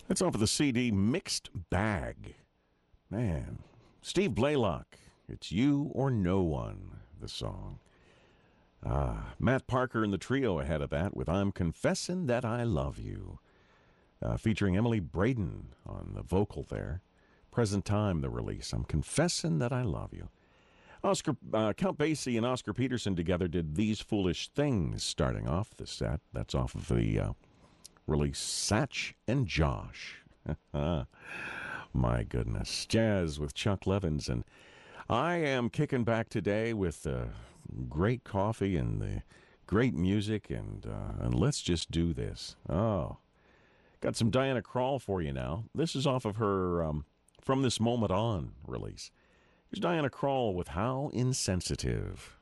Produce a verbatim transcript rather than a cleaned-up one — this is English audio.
That's off of the C D Mixed Bag. Man, Steve Blaylock, It's You or No One, the song. Ah, Matt Parker and the trio ahead of that with I'm Confessing That I Love You, uh, featuring Emily Braden on the vocal there. Present time, the release. I'm Confessing That I Love You. Oscar uh, Count Basie and Oscar Peterson together did These Foolish Things starting off the set. That's off of the uh, release Satch and Josh. My goodness. Jazz with Chuck Levins. And I am kicking back today with uh, great coffee and the great music. And, uh, and let's just do this. Oh, got some Diana Krall for you now. This is off of her um, From This Moment On release. Here's Diana Krall with How Insensitive.